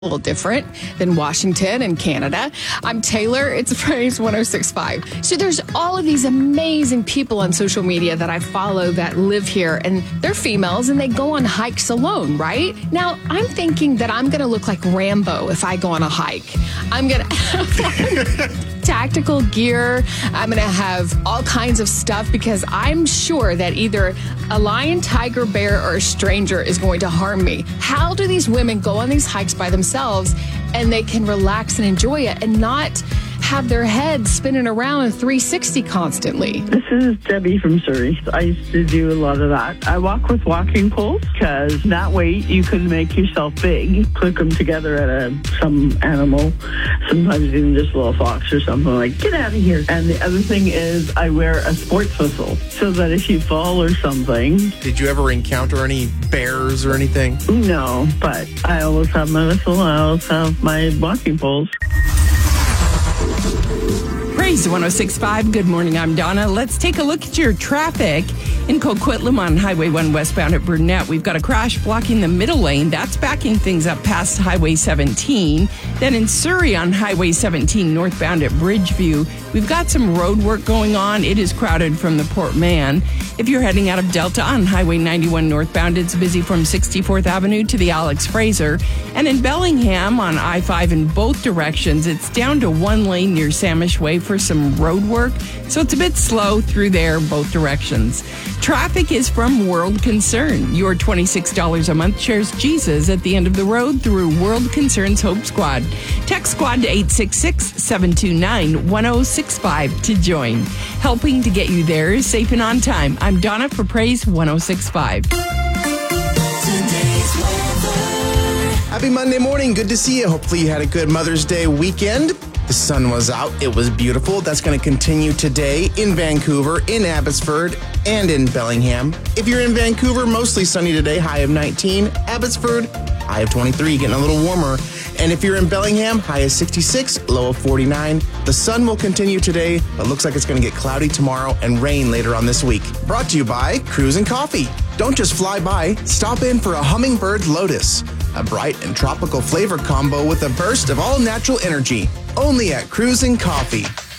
little different than Washington and Canada. I'm Taylor. It's Praise 106.5. So there's all of these amazing people on social media that I follow that live here, and they're females and they go on hikes alone, right? Now, I'm thinking that I'm going to look like Rambo if I go on a hike. I'm going to have tactical gear. I'm going to have all kinds of stuff because I'm sure that either a lion, tiger, bear, or a stranger is going to harm me. How do these women go on these hikes by themselves and they can relax and enjoy it and not have their head spinning around in 360 constantly? This is Debbie from Surrey. I used to do a lot of that. I walk with walking poles because that way you can make yourself big, click them together at some animal, sometimes even just a little fox or something, like, get out of here. And the other thing is I wear a sports whistle so that if you fall or something. Did you ever encounter any bears or anything? No, but I always have my whistle. I always have my walking poles. Praise 106.5. Good morning. I'm Donna. Let's take a look at your traffic in Coquitlam on Highway 1 westbound at Burnett. We've got a crash blocking the middle lane. That's backing things up past Highway 17. Then in Surrey on Highway 17 northbound at Bridgeview, we've got some road work going on. It is crowded from the Port Mann. If you're heading out of Delta on Highway 91 northbound, it's busy from 64th Avenue to the Alex Fraser. And in Bellingham on I-5 in both directions, it's down to one lane near Samish Way for some road work. So it's a bit slow through there both directions. Traffic is from World Concern. Your $26 a month shares Jesus at the end of the road through World Concern's Hope Squad. Text Squad to 866-729-1065 to join. Helping to get you there is safe and on time. I'm Donna for Praise 106.5. Happy Monday morning. Good to see you. Hopefully you had a good Mother's Day weekend. The sun was out. It was beautiful. That's going to continue today in Vancouver, in Abbotsford, and in Bellingham. If you're in Vancouver, mostly sunny today, high of 19. Abbotsford, high of 23, getting a little warmer. And if you're in Bellingham, high of 66, low of 49. The sun will continue today, but looks like it's going to get cloudy tomorrow and rain later on this week. Brought to you by Cruise and Coffee. Don't just fly by. Stop in for a Hummingbird Lotus, a bright and tropical flavor combo with a burst of all-natural energy. Only at Cruise and Coffee.